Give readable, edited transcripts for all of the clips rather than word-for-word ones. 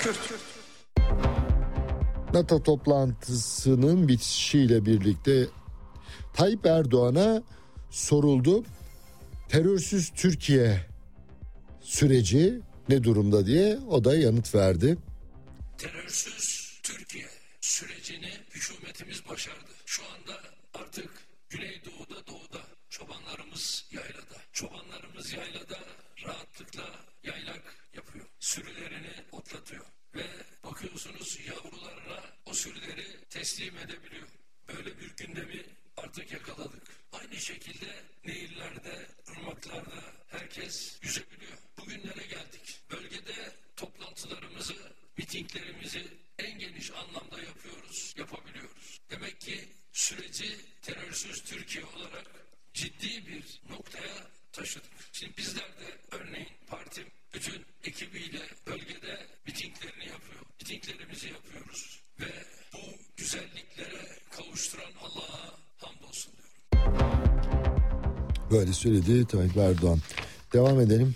NATO toplantısının bitişiyle birlikte Tayyip Erdoğan'a soruldu. Terörsüz Türkiye süreci ne durumda diye, o da yanıt verdi. Terörsüz Türkiye sürecini hükümetimiz başardı. Şu anda artık Güneydoğu'da, doğuda çobanlarımız yaylada. Çobanlarımız yaylada rahatlıkla yaylak yapıyor. Sürülerini otlatıyor. Ve bakıyorsunuz yavrularına o sürüleri teslim edebiliyor. Böyle bir gündemi artık yakaladık. Aynı şekilde nehirlerde, ırmaklarda herkes yüzebiliyor. Bugünlere geldik. Bölgede toplantılarımızı, mitinglerimizi en geniş anlamda yapabiliyoruz. Demek ki süreci terörsüz Türkiye olarak ciddi bir noktaya taşıdık. Şimdi bizler de örneğin partim bütün ekibiyle bölgede mitinglerini yapıyor. Mitinglerimizi yapıyoruz ve bu güzelliklere kavuşturan Allah'a hamdolsun diyorum. Böyle söyledi Tayyip Erdoğan. Devam edelim.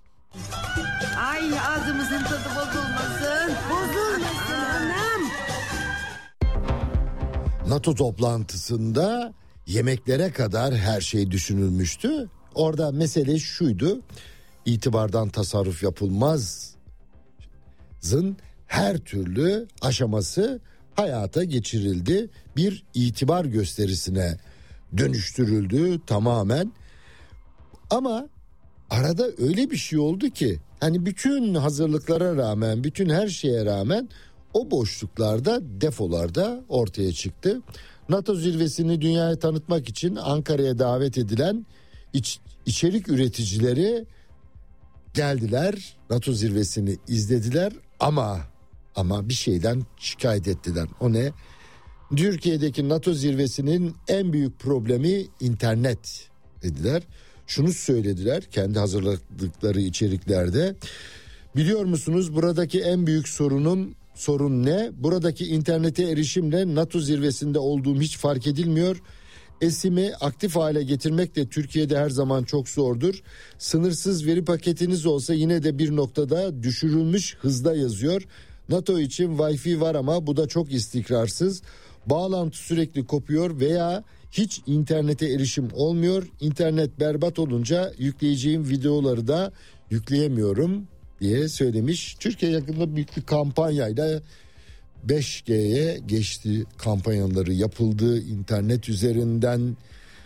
Ay ağzımızın tadı bozulmasın. Bozulmasın anam. NATO toplantısında yemeklere kadar her şey düşünülmüştü. Orada mesele şuydu: itibardan tasarruf yapılmaz'ın her türlü aşaması hayata geçirildi. Bir itibar gösterisine dönüştürüldü tamamen. Ama arada öyle bir şey oldu ki, hani bütün hazırlıklara rağmen, bütün her şeye rağmen o boşluklarda, defolarda ortaya çıktı. NATO zirvesini dünyaya tanıtmak için Ankara'ya davet edilen içerik üreticileri geldiler, NATO zirvesini izlediler ama bir şeyden şikayet ettiler. O ne? Türkiye'deki NATO zirvesinin en büyük problemi internet dediler. Şunu söylediler kendi hazırladıkları içeriklerde. Biliyor musunuz buradaki en büyük sorun ne? Buradaki internete erişimle NATO zirvesinde olduğum hiç fark edilmiyor. ESİM'i aktif hale getirmek de Türkiye'de her zaman çok zordur. Sınırsız veri paketiniz olsa yine de bir noktada düşürülmüş hızda yazıyor. NATO için Wi-Fi var ama bu da çok istikrarsız. Bağlantı sürekli kopuyor veya hiç internete erişim olmuyor. İnternet berbat olunca yükleyeceğim videoları da yükleyemiyorum diye söylemiş. Türkiye yakında büyük bir kampanyayla 5G'ye geçti, kampanyaları yapıldı. İnternet üzerinden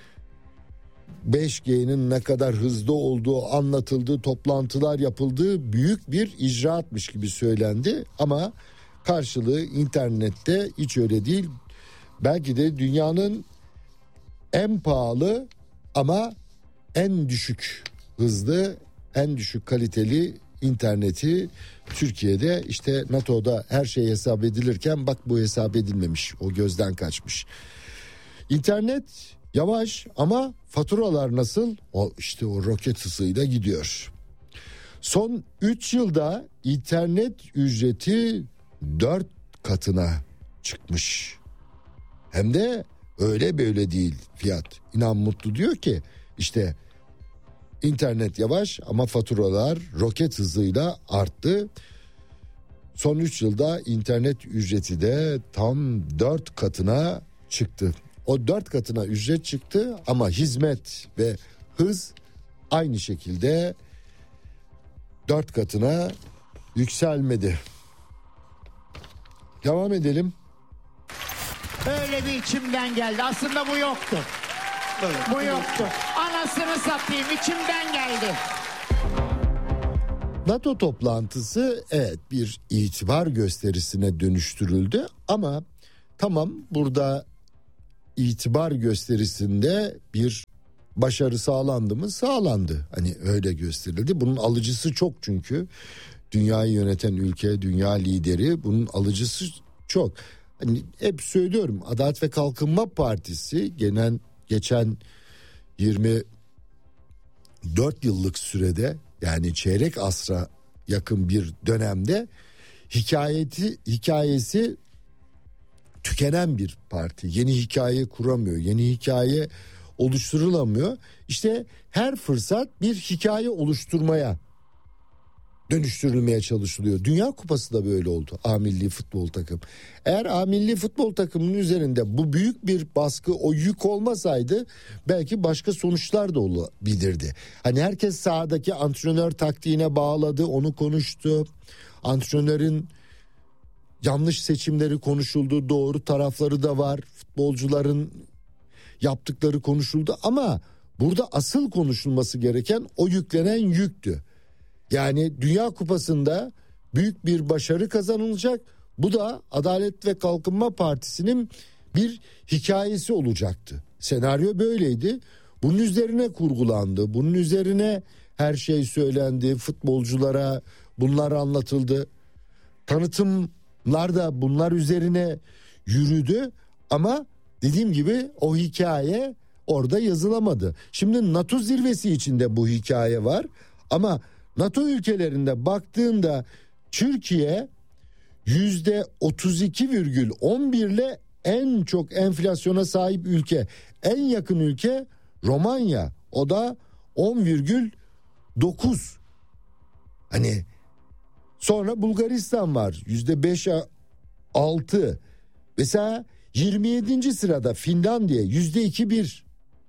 5G'nin ne kadar hızlı olduğu anlatıldı, toplantılar yapıldı. Büyük bir icraatmış gibi söylendi ama karşılığı internette hiç öyle değil. Belki de dünyanın en pahalı ama en düşük hızlı, en düşük kaliteli interneti Türkiye'de. İşte NATO'da her şey hesap edilirken bak bu hesap edilmemiş, o gözden kaçmış. İnternet yavaş ama faturalar nasıl? O işte o roket hızıyla gidiyor. Son 3 yılda internet ücreti 4 katına çıkmış. Hem de öyle böyle değil fiyat. İnan Mutlu diyor ki işte internet yavaş ama faturalar roket hızıyla arttı. Son 3 yılda internet ücreti de tam 4 katına çıktı. O 4 katına ücret çıktı ama hizmet ve hız aynı şekilde 4 katına yükselmedi. Devam edelim. Öyle bir içimden geldi. Aslında bu yoktu. Evet. Bu yoktu. Anasını satayım, içimden geldi. NATO toplantısı evet bir itibar gösterisine dönüştürüldü ama tamam, burada itibar gösterisinde bir başarı sağlandı mı? Sağlandı. Hani öyle gösterildi. Bunun alıcısı çok çünkü. Dünyayı yöneten ülke, dünya lideri, bunun alıcısı çok. Hani hep söylüyorum, Adalet ve Kalkınma Partisi geçen 24 yıllık sürede, yani çeyrek asra yakın bir dönemde hikayesi tükenen bir parti. Yeni hikaye kuramıyor, yeni hikaye oluşturulamıyor. İşte her fırsat bir hikaye oluşturmaya dönüştürülmeye çalışılıyor. Dünya Kupası da böyle oldu. A milli futbol takım. Eğer A milli futbol takımının üzerinde bu büyük bir baskı, o yük olmasaydı belki başka sonuçlar da olabilirdi. Hani herkes sahadaki antrenör taktiğine bağladı, onu konuştu. Antrenörün yanlış seçimleri konuşuldu, doğru tarafları da var. Futbolcuların yaptıkları konuşuldu ama burada asıl konuşulması gereken o yüklenen yüktü. Yani Dünya Kupası'nda büyük bir başarı kazanılacak. Bu da Adalet ve Kalkınma Partisi'nin bir hikayesi olacaktı. Senaryo böyleydi. Bunun üzerine kurgulandı. Bunun üzerine her şey söylendi. Futbolculara bunlar anlatıldı. Tanıtımlar da bunlar üzerine yürüdü. Ama dediğim gibi o hikaye orada yazılamadı. Şimdi NATO zirvesi içinde bu hikaye var. Ama NATO ülkelerinde baktığında Türkiye %32,11 ile en çok enflasyona sahip ülke. En yakın ülke Romanya. O da 10,9. Hani sonra Bulgaristan var. %5,6. Mesela 27. sırada Finlandiya %2,1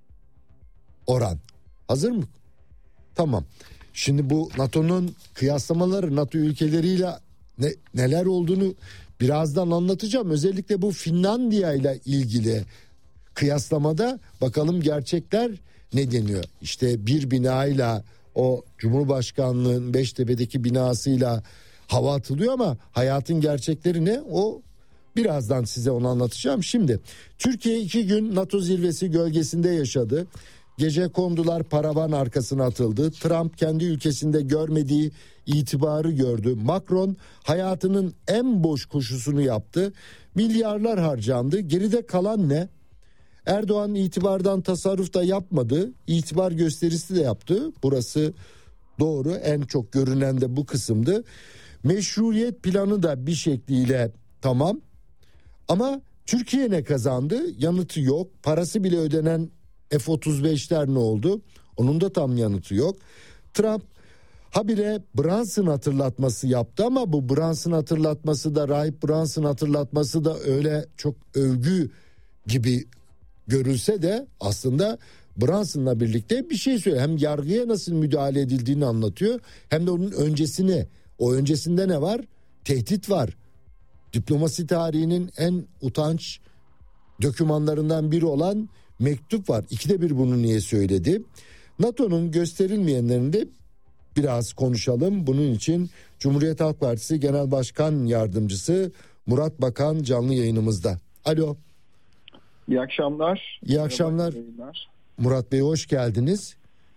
oran. Hazır mı? Tamam. Şimdi bu NATO'nun kıyaslamaları NATO ülkeleriyle neler olduğunu birazdan anlatacağım. Özellikle bu Finlandiya ile ilgili kıyaslamada bakalım gerçekler ne deniyor? İşte bir binayla o Cumhurbaşkanlığı'nın Beştepe'deki binasıyla hava atılıyor ama hayatın gerçekleri ne? O birazdan size onu anlatacağım. Şimdi Türkiye 2 gün NATO zirvesi gölgesinde yaşadı. Gecekondular paravan arkasına atıldı. Trump kendi ülkesinde görmediği itibarı gördü. Macron hayatının en boş koşusunu yaptı. Milyarlar harcandı. Geride kalan ne? Erdoğan itibardan tasarruf da yapmadı. İtibar gösterisi de yaptı. Burası doğru. En çok görünen de bu kısımdı. Meşruiyet planı da bir şekliyle tamam. Ama Türkiye ne kazandı? Yanıtı yok. Parası bile ödenen F-35'ler ne oldu? Onun da tam yanıtı yok. Trump habire Brunson hatırlatması yaptı ama bu Brunson hatırlatması da Rahip Brunson hatırlatması da öyle çok övgü gibi görülse de aslında Brunson'la birlikte bir şey söylüyor. Hem yargıya nasıl müdahale edildiğini anlatıyor hem de onun öncesini. O öncesinde ne var? Tehdit var. Diplomasi tarihinin en utanç dokümanlarından biri olan mektup var. İkide bir bunu niye söyledi? NATO'nun gösterilmeyenlerini de biraz konuşalım. Bunun için Cumhuriyet Halk Partisi Genel Başkan Yardımcısı Murat Bakan canlı yayınımızda. Alo. İyi akşamlar. İyi akşamlar. Murat Bey hoş geldiniz.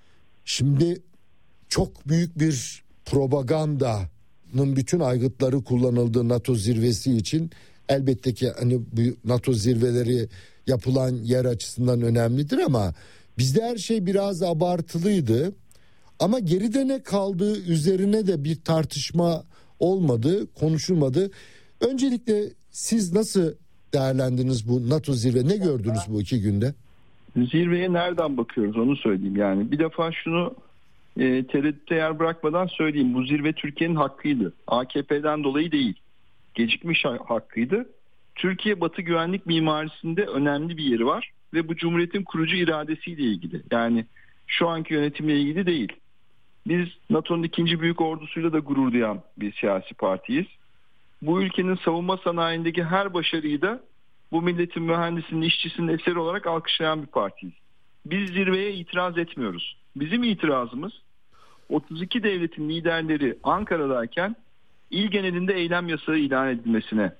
Şimdi çok büyük bir propagandanın bütün aygıtları kullanıldığı NATO zirvesi için elbette ki hani bu NATO zirveleri yapılan yer açısından önemlidir ama bizde her şey biraz abartılıydı. Ama geride ne kaldığı üzerine de bir tartışma olmadı, konuşulmadı. Öncelikle siz nasıl değerlendiniz bu NATO zirve? Ne gördünüz bu 2 günde? Zirveye nereden bakıyoruz onu söyleyeyim. Yani bir defa şunu tereddüte yer bırakmadan söyleyeyim. Bu zirve Türkiye'nin hakkıydı. AKP'den dolayı değil. Gecikmiş hakkıydı. Türkiye Batı güvenlik mimarisinde önemli bir yeri var ve bu Cumhuriyet'in kurucu iradesiyle ilgili. Yani şu anki yönetimle ilgili değil. Biz NATO'nun 2. büyük ordusuyla da gurur duyan bir siyasi partiyiz. Bu ülkenin savunma sanayindeki her başarıyı da bu milletin mühendisinin, işçisinin eseri olarak alkışlayan bir partiyiz. Biz zirveye itiraz etmiyoruz. Bizim itirazımız 32 devletin liderleri Ankara'dayken il genelinde eylem yasağı ilan edilmesine,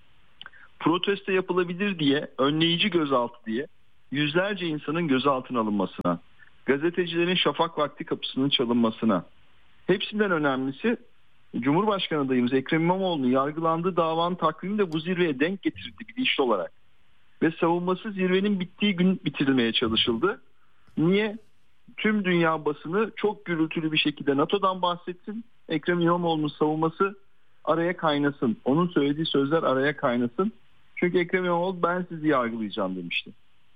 protesto yapılabilir diye, önleyici gözaltı diye yüzlerce insanın gözaltına alınmasına, gazetecilerin şafak vakti kapısının çalınmasına, hepsinden önemlisi Cumhurbaşkanı adayımız Ekrem İmamoğlu'nun yargılandığı davanın takvimi de bu zirveye denk getirildi bilinçli olarak. Ve savunması zirvenin bittiği gün bitirilmeye çalışıldı. Niye? Tüm dünya basını çok gürültülü bir şekilde NATO'dan bahsetsin. Ekrem İmamoğlu'nun savunması araya kaynasın. Onun söylediği sözler araya kaynasın. Çünkü Ekrem İmamoğlu ben sizi yargılayacağım demişti.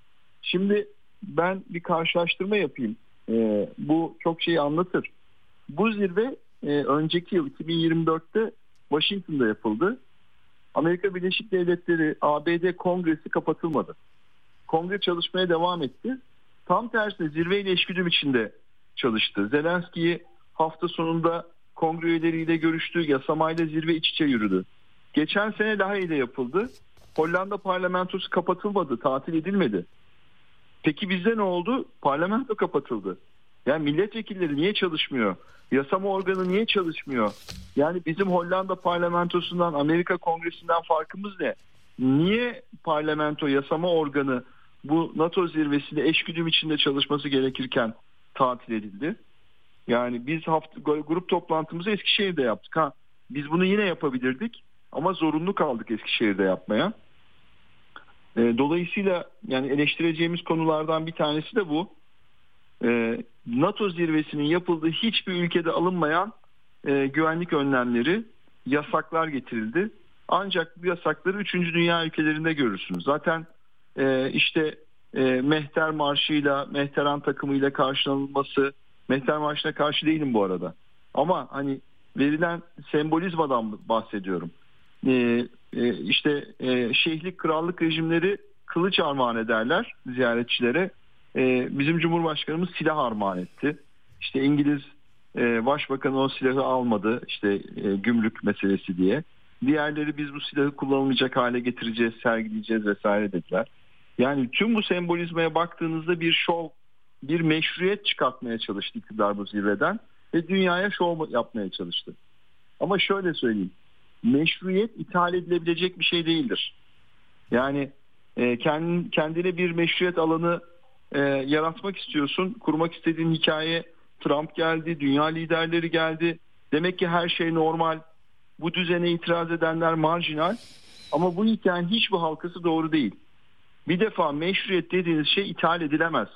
Şimdi ben bir karşılaştırma yapayım. Bu çok şeyi anlatır. Bu zirve önceki yıl 2024'te Washington'da yapıldı. Amerika Birleşik Devletleri ABD Kongresi kapatılmadı. Kongre çalışmaya devam etti. Tam tersine zirveyle eşgüdüm içinde çalıştı. Zelenski'yi hafta sonunda kongre üyeleriyle görüştü. Yasamayla zirve iç içe yürüdü. Geçen sene Lahey'de yapıldı. Hollanda parlamentosu kapatılmadı, tatil edilmedi. Peki bizde ne oldu? Parlamento kapatıldı. Yani milletvekilleri niye çalışmıyor? Yasama organı niye çalışmıyor? Yani bizim Hollanda parlamentosundan, Amerika kongresinden farkımız ne? Niye parlamento, yasama organı bu NATO zirvesinde eşgüdüm içinde çalışması gerekirken tatil edildi? Yani biz grup toplantımızı Eskişehir'de yaptık. Biz bunu yine yapabilirdik ama zorunlu kaldık Eskişehir'de yapmaya. Dolayısıyla yani eleştireceğimiz konulardan bir tanesi de bu. NATO zirvesinin yapıldığı hiçbir ülkede alınmayan güvenlik önlemleri, yasaklar getirildi. Ancak bu yasakları 3. dünya ülkelerinde görürsünüz. Zaten Mehter Marşı'yla, Mehteran takımıyla karşılanılması, Mehter Marşı'na karşı değilim bu arada. Ama hani verilen sembolizmadan bahsediyorum. Şeyhlik, krallık rejimleri kılıç armağan ederler ziyaretçilere. Bizim Cumhurbaşkanımız silah armağan etti. İşte İngiliz Başbakanı o silahı almadı. Gümrük meselesi diye. Diğerleri biz bu silahı kullanılmayacak hale getireceğiz, sergileyeceğiz vesaire dediler. Yani tüm bu sembolizmaya baktığınızda bir şov, bir meşruiyet çıkartmaya çalıştı iktidar bu zirveden ve dünyaya şov yapmaya çalıştı. Ama şöyle söyleyeyim. Meşruiyet ithal edilebilecek bir şey değildir. Yani kendine bir meşruiyet alanı yaratmak istiyorsun. Kurmak istediğin hikaye, Trump geldi, dünya liderleri geldi. Demek ki her şey normal. Bu düzene itiraz edenler marjinal. Ama bu hikayenin hiçbir halkası doğru değil. Bir defa meşruiyet dediğiniz şey ithal edilemez.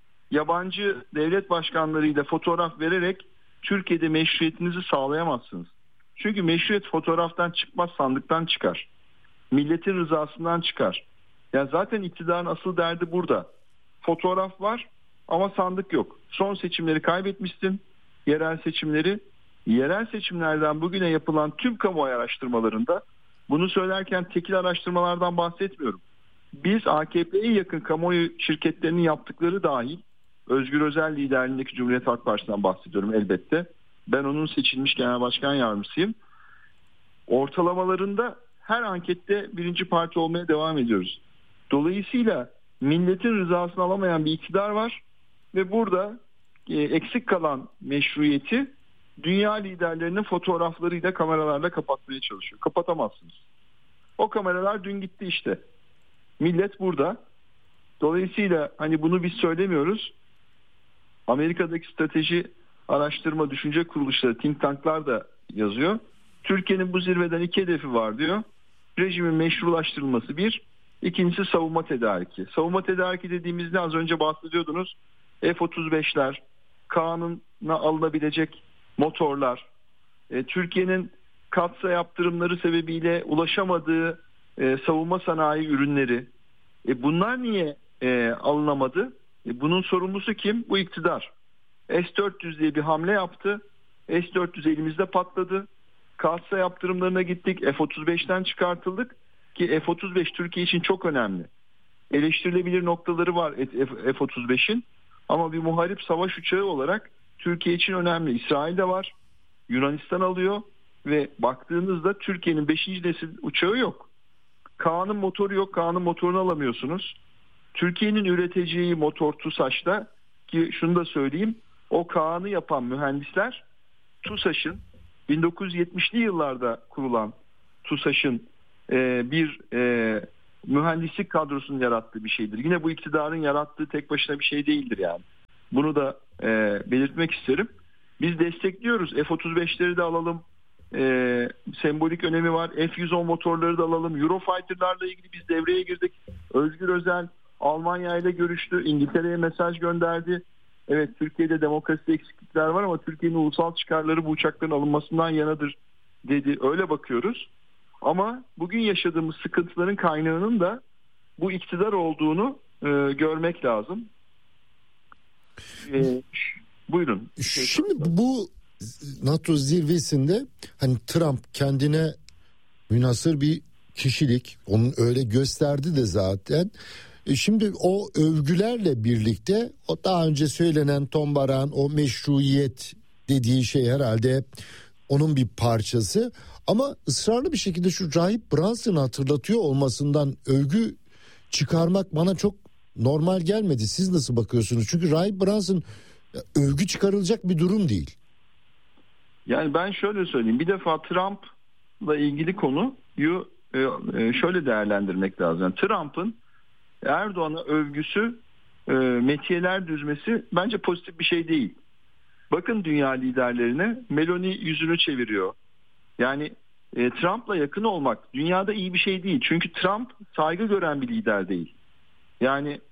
Yabancı devlet başkanlarıyla fotoğraf vererek Türkiye'de meşruiyetinizi sağlayamazsınız. Çünkü meşruiyet fotoğraftan çıkmaz, sandıktan çıkar. Milletin rızasından çıkar. Ya zaten iktidarın asıl derdi burada. Fotoğraf var ama sandık yok. Son seçimleri kaybetmişsin, yerel seçimleri. Yerel seçimlerden bugüne yapılan tüm kamuoyu araştırmalarında, bunu söylerken tekil araştırmalardan bahsetmiyorum. Biz AKP'ye yakın kamuoyu şirketlerinin yaptıkları dahil, Özgür Özel liderliğindeki Cumhuriyet Halk Partisi'nden bahsediyorum elbette. Ben onun seçilmiş genel başkan yardımcısıyım. Ortalamalarında her ankette birinci parti olmaya devam ediyoruz. Dolayısıyla milletin rızasını alamayan bir iktidar var ve burada eksik kalan meşruiyeti dünya liderlerinin fotoğraflarıyla, kameralarla kapatmaya çalışıyor. Kapatamazsınız. O kameralar dün gitti işte. Millet burada. Dolayısıyla hani bunu biz söylemiyoruz. Amerika'daki strateji araştırma düşünce kuruluşları, think tanklar da yazıyor. Türkiye'nin bu zirveden 2 hedefi var diyor. Rejimin meşrulaştırılması bir. İkincisi savunma tedariki. Savunma tedariki dediğimizde az önce bahsediyordunuz. F-35'ler, Kaan'ına alınabilecek motorlar, Türkiye'nin katsa yaptırımları sebebiyle ulaşamadığı savunma sanayi ürünleri. Bunlar niye alınamadı? Bunun sorumlusu kim? Bu iktidar. S-400 diye bir hamle yaptı. S-400 elimizde patladı. Katsa yaptırımlarına gittik. F-35'ten çıkartıldık. Ki F-35 Türkiye için çok önemli. Eleştirilebilir noktaları var F-35'in. Ama bir muharip savaş uçağı olarak Türkiye için önemli. İsrail'de var. Yunanistan alıyor. Ve baktığınızda Türkiye'nin 5. nesil uçağı yok. Kaan'ın motoru yok. Kaan'ın motorunu alamıyorsunuz. Türkiye'nin üreteceği motor TUSAŞ'ta, ki şunu da söyleyeyim, o Kaan'ı yapan mühendisler TUSAŞ'ın 1970'li yıllarda kurulan TUSAŞ'ın bir mühendislik kadrosunun yarattığı bir şeydir. Yine bu iktidarın yarattığı tek başına bir şey değildir yani. Bunu da belirtmek isterim. Biz destekliyoruz. F-35'leri de alalım. Sembolik önemi var. F-110 motorları da alalım. Eurofighter'larla ilgili biz devreye girdik. Özgür Özel Almanya ile görüştü. İngiltere'ye mesaj gönderdi. Evet, Türkiye'de demokrasi eksiklikler var ama Türkiye'nin ulusal çıkarları bu uçakların alınmasından yanadır dedi. Öyle bakıyoruz. Ama bugün yaşadığımız sıkıntıların kaynağının da bu iktidar olduğunu görmek lazım. Buyurun. Şimdi bu NATO zirvesinde hani Trump kendine münhasır bir kişilik, onun öyle gösterdi de zaten. Şimdi o övgülerle birlikte o daha önce söylenen tombaran, o meşruiyet dediği şey herhalde onun bir parçası. Ama ısrarlı bir şekilde şu Rahip Brunson'ı hatırlatıyor olmasından övgü çıkarmak bana çok normal gelmedi. Siz nasıl bakıyorsunuz? Çünkü Rahip Brunson övgü çıkarılacak bir durum değil. Yani ben şöyle söyleyeyim. Bir defa Trump'la ilgili konuyu şöyle değerlendirmek lazım. Yani Trump'ın Erdoğan'a övgüsü, metiyeler düzmesi bence pozitif bir şey değil. Bakın dünya liderlerine, Meloni yüzünü çeviriyor. Yani Trump'la yakın olmak dünyada iyi bir şey değil. Çünkü Trump saygı gören bir lider değil. Yani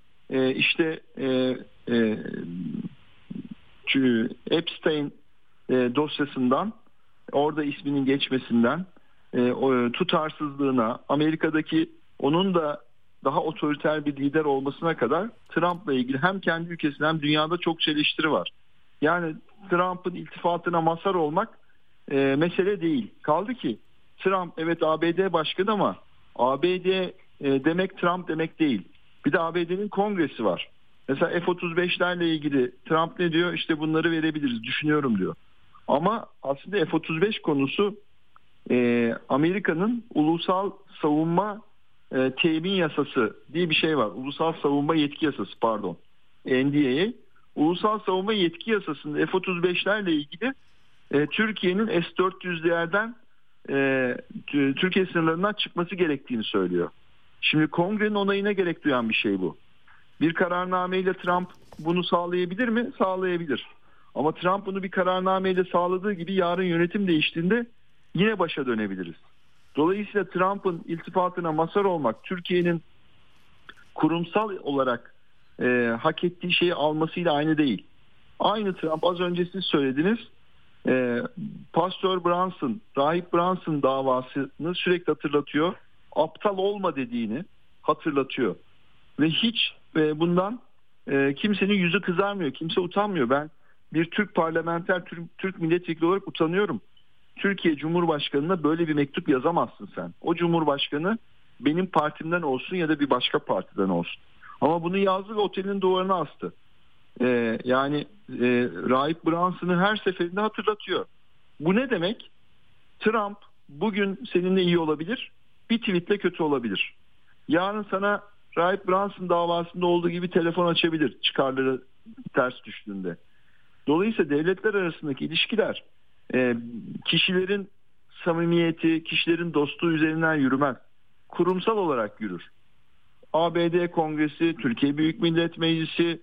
Epstein dosyasından, orada isminin geçmesinden, tutarsızlığına, Amerika'daki onun da daha otoriter bir lider olmasına kadar Trump'la ilgili hem kendi ülkesinde hem dünyada çok eleştiri var. Yani Trump'ın iltifatına mazhar olmak mesele değil. Kaldı ki Trump evet ABD başkanı ama ABD demek Trump demek değil. Bir de ABD'nin kongresi var. Mesela F-35'lerle ilgili Trump ne diyor? İşte bunları verebiliriz, düşünüyorum diyor. Ama aslında F-35 konusu Amerika'nın ulusal savunma temin yasası diye bir şey var. Ulusal savunma yetki yasası, pardon. NDAA. Ulusal savunma yetki yasasında F-35'lerle ilgili Türkiye'nin S-400'lerden Türkiye sınırlarından çıkması gerektiğini söylüyor. Şimdi kongrenin onayına gerek duyan bir şey bu. Bir kararnameyle Trump bunu sağlayabilir mi? Sağlayabilir. Ama Trump bunu bir kararnameyle sağladığı gibi yarın yönetim değiştiğinde yine başa dönebiliriz. Dolayısıyla Trump'ın iltifatına mazhar olmak, Türkiye'nin kurumsal olarak hak ettiği şeyi almasıyla aynı değil. Aynı Trump, az önce siz söylediniz, Pastor Brunson, Rahip Brunson davasını sürekli hatırlatıyor. Aptal olma dediğini hatırlatıyor. Ve hiç bundan kimsenin yüzü kızarmıyor, kimse utanmıyor. Ben bir Türk parlamenter, Türk milletvekili olarak utanıyorum. Türkiye Cumhurbaşkanı'na böyle bir mektup yazamazsın sen. O Cumhurbaşkanı benim partimden olsun ya da bir başka partiden olsun. Ama bunu yazdı ve otelin duvarına astı. Rahip Brunson'ı her seferinde hatırlatıyor. Bu ne demek? Trump bugün seninle iyi olabilir, bir tweetle kötü olabilir. Yarın sana Rahip Brunson davasında olduğu gibi telefon açabilir, çıkarları ters düştüğünde. Dolayısıyla devletler arasındaki ilişkiler kişilerin samimiyeti, kişilerin dostluğu üzerinden yürümez. Kurumsal olarak yürür. ABD Kongresi, Türkiye Büyük Millet Meclisi,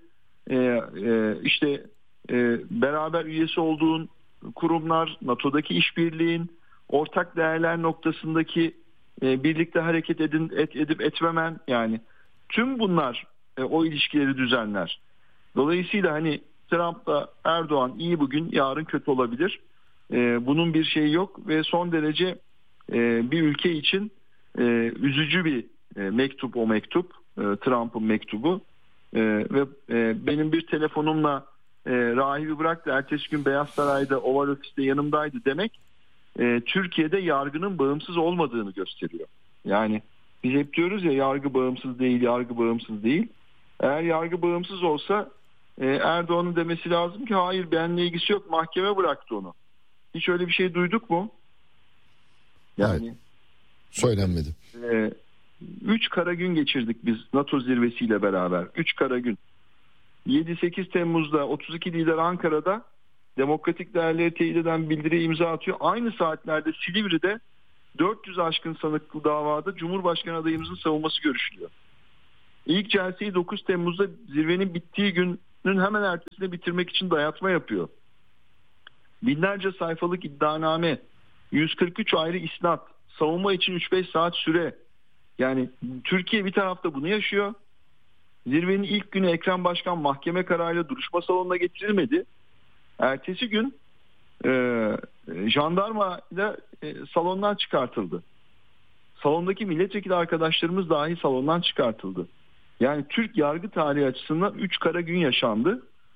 beraber üyesi olduğun kurumlar, NATO'daki işbirliğin, ortak değerler noktasındaki birlikte hareket edip etmemen, yani tüm bunlar o ilişkileri düzenler. Dolayısıyla hani Trump'la Erdoğan iyi bugün, yarın kötü olabilir. Bunun bir şeyi yok ve son derece bir ülke için üzücü bir mektup o mektup. Trump'ın mektubu. Ve benim bir telefonumla rahibi bıraktı, ertesi gün Beyaz Saray'da, Oval Ofis'te yanımdaydı demek Türkiye'de yargının bağımsız olmadığını gösteriyor. Yani biz hep diyoruz ya, yargı bağımsız değil, yargı bağımsız değil. Eğer yargı bağımsız olsa Erdoğan'ın demesi lazım ki hayır, benimle ilgisi yok, mahkeme bıraktı onu. Hiç öyle bir şey duyduk mu? Yani evet, söylenmedi. 3 kara gün geçirdik biz NATO zirvesiyle beraber. 3 kara gün. 7-8 Temmuz'da 32 lider Ankara'da demokratik değerleri teyit eden bildiriye imza atıyor. Aynı saatlerde Silivri'de 400 aşkın sanıklı davada Cumhurbaşkanı adayımızın savunması görüşülüyor. İlk celseyi 9 Temmuz'da zirvenin bittiği günün hemen ertesinde bitirmek için dayatma yapıyor. Binlerce sayfalık iddianame, 143 ayrı isnat, savunma için 3-5 saat süre. Yani Türkiye bir tarafta bunu yaşıyor. Zirvenin ilk günü Ekrem Başkan mahkeme kararıyla duruşma salonuna getirilmedi. Ertesi gün jandarma ile salondan çıkartıldı. Salondaki milletvekili arkadaşlarımız dahi salondan çıkartıldı. Yani Türk yargı tarihi açısından 3 kara gün yaşandı.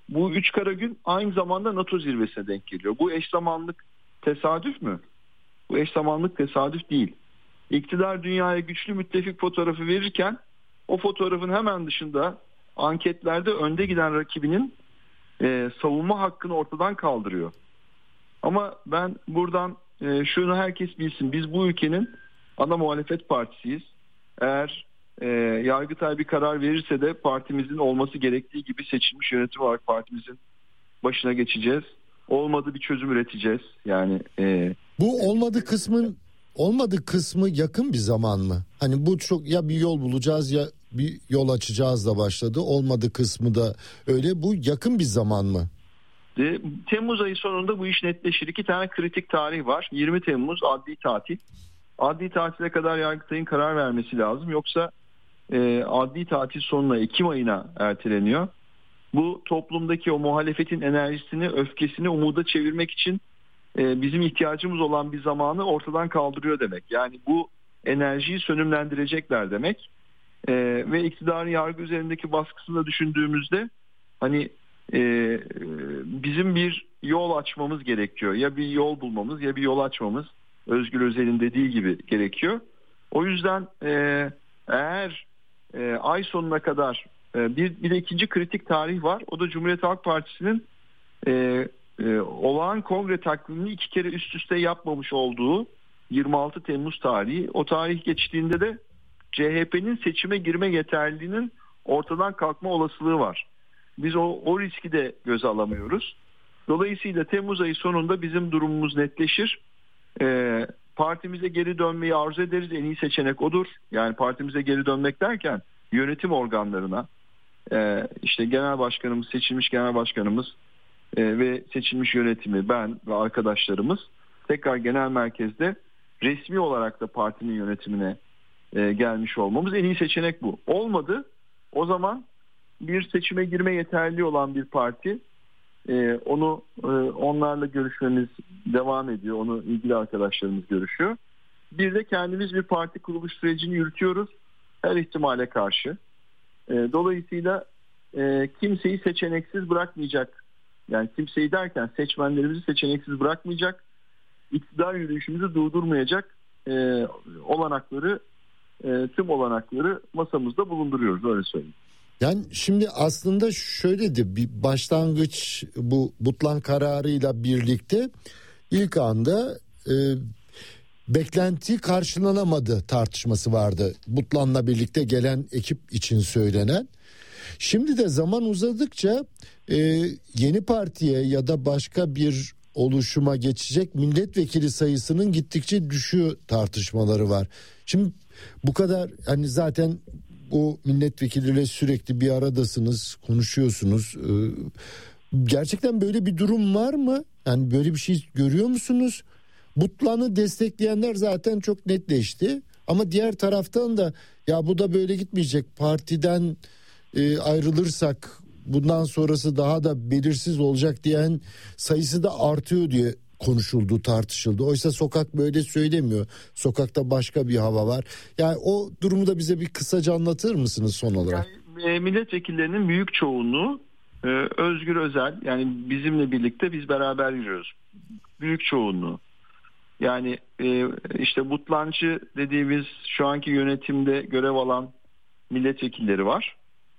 bu 3 kara gün aynı zamanda NATO zirvesine denk geliyor. Bu eş zamanlık tesadüf mü? Bu eş zamanlık tesadüf değil. İktidar dünyaya güçlü müttefik fotoğrafı verirken o fotoğrafın hemen dışında anketlerde önde giden rakibinin savunma hakkını ortadan kaldırıyor. Ama ben buradan şunu herkes bilsin. Biz bu ülkenin ana muhalefet partisiyiz. Eğer Yargıtay bir karar verirse de partimizin olması gerektiği gibi seçilmiş yönetim olarak partimizin başına geçeceğiz. Olmadı bir çözüm üreteceğiz. Yani bu olmadı kısmı yakın bir zaman mı? Hani bu çok ya bir yol bulacağız ya bir yol açacağız da başladı. Olmadı kısmı da öyle. Bu yakın bir zaman mı? Temmuz ayı sonunda bu iş netleşir. 2 tane kritik tarih var. 20 Temmuz adli tatil. Adli tatile kadar Yargıtay'ın karar vermesi lazım. Yoksa adli tatil sonuna Ekim ayına erteleniyor. Bu toplumdaki o muhalefetin enerjisini, öfkesini umuda çevirmek için bizim ihtiyacımız olan bir zamanı ortadan kaldırıyor demek. Yani bu enerjiyi sönümlendirecekler demek. Ve iktidarın yargı üzerindeki baskısını da düşündüğümüzde hani bizim bir yol açmamız gerekiyor. Ya bir yol bulmamız ya bir yol açmamız Özgür Özel'in dediği gibi gerekiyor. O yüzden eğer ay sonuna kadar bir de ikinci kritik tarih var. O da Cumhuriyet Halk Partisi'nin olağan kongre takvimini 2 kere üst üste yapmamış olduğu 26 Temmuz tarihi. O tarih geçtiğinde de CHP'nin seçime girme yeterliliğinin ortadan kalkma olasılığı var. Biz o riski de göze alamıyoruz. Dolayısıyla Temmuz ayı sonunda bizim durumumuz netleşir. Partimize geri dönmeyi arzu ederiz. En iyi seçenek odur. Yani partimize geri dönmek derken yönetim organlarına işte genel başkanımız, seçilmiş genel başkanımız ve seçilmiş yönetimi, ben ve arkadaşlarımız tekrar genel merkezde resmi olarak da partinin yönetimine gelmiş olmamız en iyi seçenek bu. Olmadı. O zaman bir seçime girme yeterli olan bir parti, onlarla görüşmemiz devam ediyor. Onu ilgili arkadaşlarımız görüşüyor. Bir de kendimiz bir parti kuruluş sürecini yürütüyoruz her ihtimale karşı. Dolayısıyla kimseyi seçeneksiz bırakmayacak. Yani kimseyi derken seçmenlerimizi seçeneksiz bırakmayacak. İktidar yürüyüşümüzü durdurmayacak tüm olanakları masamızda bulunduruyoruz, öyle söyleyeyim. Yani şimdi aslında şöyle de bir başlangıç, bu Butlan kararıyla birlikte ilk anda beklenti karşılanamadı tartışması vardı. Butlan'la birlikte gelen ekip için söylenen. Şimdi de zaman uzadıkça yeni partiye ya da başka bir oluşuma geçecek milletvekili sayısının gittikçe düşüyor tartışmaları var. Şimdi bu kadar hani zaten o milletvekiliyle sürekli bir aradasınız, konuşuyorsunuz. Gerçekten böyle bir durum var mı? Yani böyle bir şey görüyor musunuz? Butlan'ı destekleyenler zaten çok netleşti. Ama diğer taraftan da ya bu da böyle gitmeyecek. Partiden ayrılırsak bundan sonrası daha da belirsiz olacak diyen sayısı da artıyor diye konuşuldu, tartışıldı. Oysa sokak böyle söylemiyor. Sokakta başka bir hava var. Yani o durumu da bize bir kısaca anlatır mısınız son olarak? Yani, milletvekillerinin büyük çoğunluğu Özgür Özel, yani bizimle birlikte biz beraber yürüyoruz. Büyük çoğunluğu. Yani işte Butlancı dediğimiz şu anki yönetimde görev alan milletvekilleri var.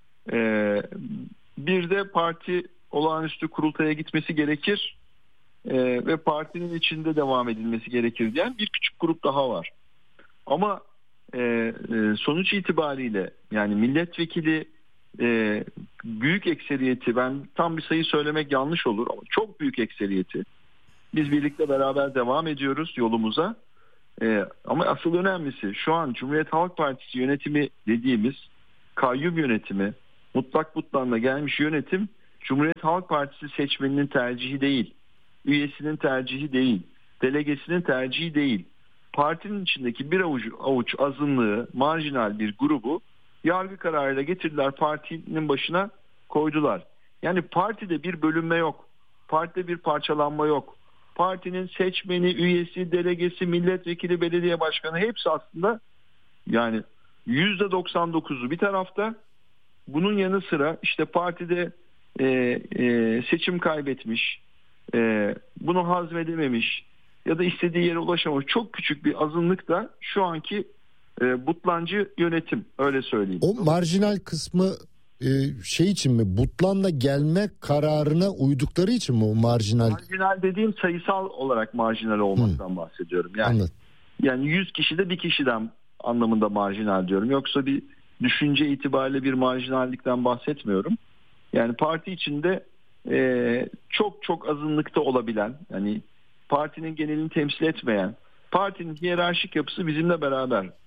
Bir de parti olağanüstü kurultaya gitmesi gerekir ve partinin içinde devam edilmesi gerekir diyen bir küçük grup daha var. Ama sonuç itibariyle yani milletvekili büyük ekseriyeti, ben tam bir sayı söylemek yanlış olur ama çok büyük ekseriyeti, biz birlikte beraber devam ediyoruz yolumuza. Ama asıl önemlisi şu an Cumhuriyet Halk Partisi yönetimi dediğimiz kayyum yönetimi, mutlak Butlan'la gelmiş yönetim Cumhuriyet Halk Partisi seçmeninin tercihi değil, üyesinin tercihi değil, delegesinin tercihi değil. Partinin içindeki bir avuç azınlığı, marjinal bir grubu yargı kararıyla getirdiler, partinin başına koydular. Yani partide bir bölünme yok, partide bir parçalanma yok. Partinin seçmeni, üyesi, delegesi, milletvekili, belediye başkanı hepsi aslında yani %99'u bir tarafta. Bunun yanı sıra işte partide seçim kaybetmiş, bunu hazmedememiş ya da istediği yere ulaşamamış çok küçük bir azınlık da şu anki butlancı yönetim, öyle söyleyeyim. O marjinal kısmı şey için mi, Butlan'la gelme kararına uydukları için mi o marjinal? Marjinal dediğim sayısal olarak marjinal olmaktan bahsediyorum. Yani 100 kişide bir kişiden anlamında marjinal diyorum. Yoksa bir düşünce itibariyle bir marjinallikten bahsetmiyorum. Yani parti içinde çok çok azınlıkta olabilen, yani partinin genelini temsil etmeyen, partinin hiyerarşik yapısı bizimle beraber